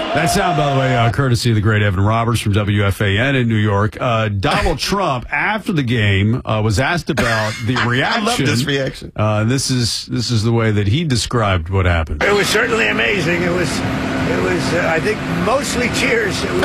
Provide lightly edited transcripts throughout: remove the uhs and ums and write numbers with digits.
That sound, by the way, courtesy of the great Evan Roberts from WFAN in New York. Donald Trump, after the game, was asked about the reaction. I love this reaction. This is the way that he described what happened. It was certainly amazing. It was I think, mostly cheers. It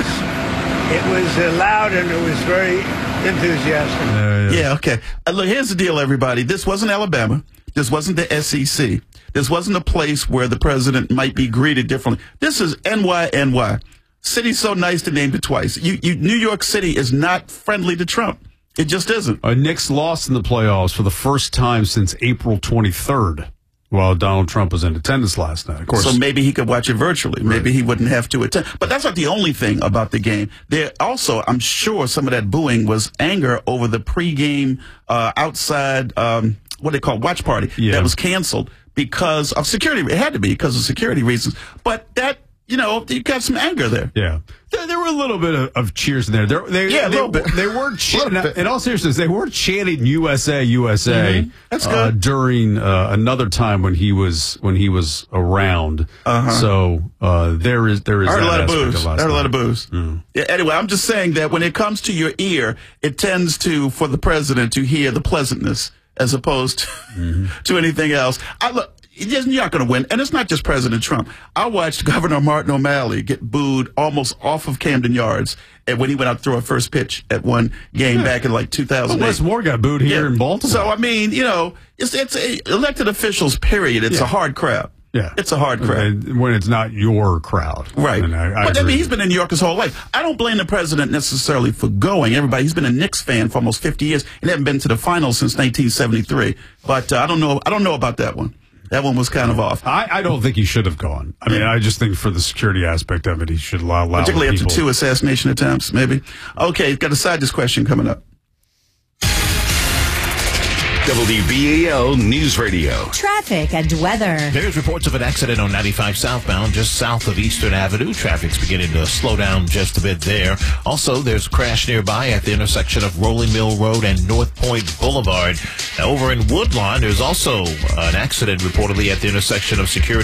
was loud and it was very enthusiastic. Yeah, okay. Look, here's the deal, everybody. This wasn't Alabama. This wasn't the SEC. This wasn't a place where the president might be greeted differently. This is NYNY. City's so nice to name it twice. New York City is not friendly to Trump. It just isn't. Knicks lost in the playoffs for the first time since April 23rd, while Donald Trump was in attendance last night. Of course. So maybe he could watch it virtually. Right. Maybe he wouldn't have to attend. But that's not the only thing about the game. There also, I'm sure some of that booing was anger over the pregame outside, what they call watch party that was canceled because of security. It had to be because of security reasons. But that, you got some anger there. Yeah. There were a little bit of cheers in there. A little bit. They weren't chanting, in all seriousness, they weren't chanting USA, USA. Mm-hmm. That's good. During another time when he was around. So there is I heard that a lot of aspect boos. last I heard a lot night. of boos. Yeah, anyway, I'm just saying that when it comes to your ear, it tends for the president to hear the pleasantness as opposed to anything else. You're not going to win. And it's not just President Trump. I watched Governor Martin O'Malley get booed almost off of Camden Yards when he went out to throw a first pitch at one game back in 2008. Well, Wes Moore got booed here in Baltimore. So, I mean, it's elected officials, period. It's a hard crowd. Yeah. It's a hard crowd. When it's not your crowd. Right. But he's been in New York his whole life. I don't blame the president necessarily for going. He's been a Knicks fan for almost 50 years and hasn't been to the finals since 1973. But I don't know about that one. That one was kind of off. I don't think he should have gone. I mean, I just think for the security aspect of it, he should allow particularly people. After 2 assassination attempts, maybe. Okay, got a side this question coming up. WBAL News Radio. Traffic and weather. There's reports of an accident on 95 southbound just south of Eastern Avenue. Traffic's beginning to slow down just a bit there. Also, there's a crash nearby at the intersection of Rolling Mill Road and North Point Boulevard. Now, over in Woodlawn, there's also an accident reportedly at the intersection of Security